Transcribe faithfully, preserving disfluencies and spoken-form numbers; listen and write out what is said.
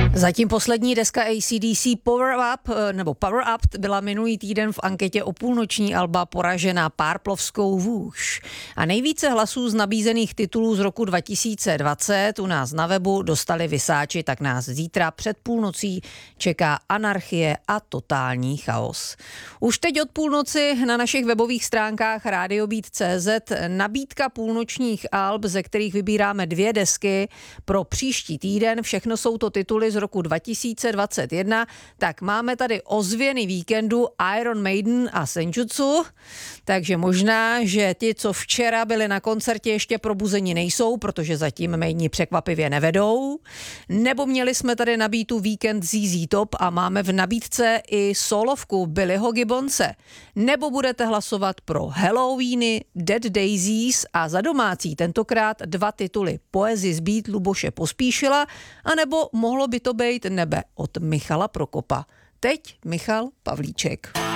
Zatím poslední deska A C D C Power Up, nebo Power Up byla minulý týden v anketě o půlnoční alba poražena Párplovskou Vůž. A nejvíce hlasů z nabízených titulů z roku dva tisíce dvacet u nás na webu dostali visáči, tak nás zítra před půlnocí čeká anarchie a totální chaos. Už teď od půlnoci na našich webových stránkách Radiobeat tečka cé zet nabídka půlnočních alb, ze kterých vybíráme dvě desky pro příští týden. Všechno jsou to tituly z roku dva tisíce dvacet jedna, tak máme tady ozvěny víkendu Iron Maiden a Senjutsu, takže možná, že ti, co včera byli na koncertě, ještě probuzeni nejsou, protože zatím Maideni překvapivě nevedou, nebo měli jsme tady nabídku víkend Z Z Top a máme v nabídce i solovku Billyho Gibbonse, nebo budete hlasovat pro Halloweeny, Dead Daisies a za domácí tentokrát dva tituly Poezii z Beat Luboše Pospíšila, anebo mohlo by to být Nebe od Michala Prokopa. Teď Michal Pavlíček.